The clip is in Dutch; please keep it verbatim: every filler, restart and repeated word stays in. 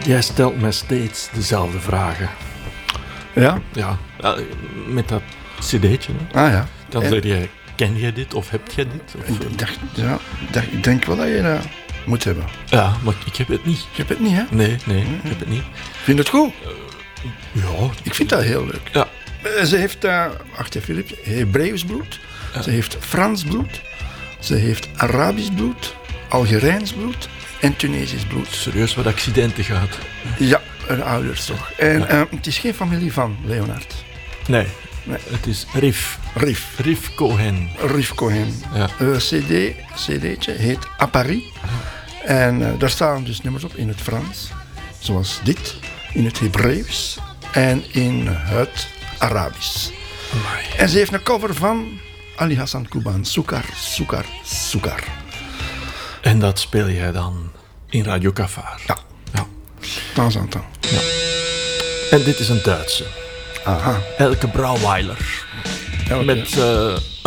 Jij stelt mij steeds dezelfde vragen. Ja? Ja, met dat cd'tje. Hè? Ah ja. Dan zeg je, ken jij dit of heb jij dit? Of, ik, dacht, ja dacht, ik denk wel dat je dat moet hebben. Ja, maar ik heb het niet. Je hebt het niet, hè? Nee, nee, ik heb het niet. Vind je het goed? Uh, ja. Ik vind dat heel leuk. Ja. Ze heeft, uh, wacht even, Filip, Hebreeuws bloed. Ja. Ze heeft Frans bloed. Ze heeft Arabisch bloed, Algerijns bloed en Tunesisch bloed. Serieus, wat accidenten gaat. Ja, haar ouders toch. En ja. uh, het is geen familie van Leonard. Nee, nee. Het is Rif. Rif. Rif Cohen. Rif Cohen. Ja. Uh, cd, cd'tje heet À Paris. Ja. En uh, daar staan dus nummers op in het Frans. Zoals dit, in het Hebreeuws en in het Arabisch. Amai. En ze heeft een cover van Ali Hassan Kuban. Soekar, Soekar, Soekar. En dat speel jij dan in Radio Cafar? Ja. Ja. Temps aan temps. Ja. En dit is een Duitse. Aha. Elke Brouweiler. Elke. Met uh,